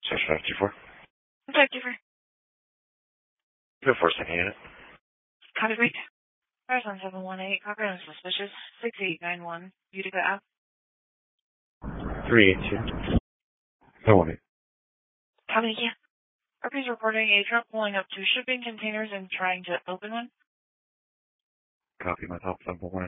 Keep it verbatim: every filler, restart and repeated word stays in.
Search five two four. five two four. Go for a second unit. Copy, wait. Horizon seven one eight, copy on suspicious, six eight nine one, Utica Ave. three eight two. No one eight. Copy, yeah. R P's reporting a truck pulling up two shipping containers and trying to open one. Copy, my top seven one.